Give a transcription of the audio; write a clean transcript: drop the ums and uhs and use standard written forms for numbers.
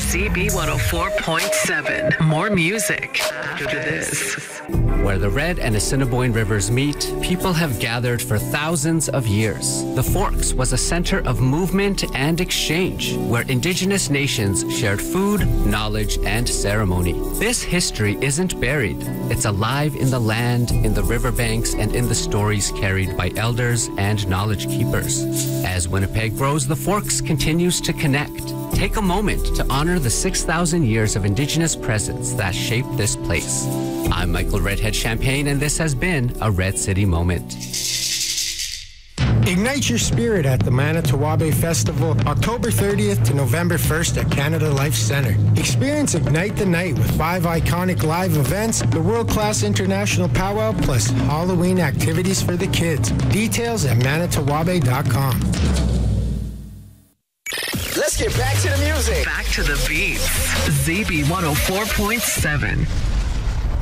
ZB 104.7. More music after this. Where the Red and Assiniboine rivers meet, people have gathered for thousands of years. The Forks was a center of movement and exchange, where Indigenous nations shared food, knowledge, and ceremony. This history isn't buried. It's alive in the land, in the riverbanks, and in the stories carried by elders and knowledge keepers. As Winnipeg grows, the Forks continues to connect. Take a moment to honor the 6,000 years of Indigenous presence that shaped this place. I'm Michael Redhead Champagne, and this has been a Red City Moment. Ignite your spirit at the Manitowabe Festival, October 30th to November 1st at Canada Life Centre. Experience Ignite the Night with 5 iconic live events, the world-class international powwow, plus Halloween activities for the kids. Details at manitowabe.com. Let's get back to the music. Back to the beats. ZB 104.7.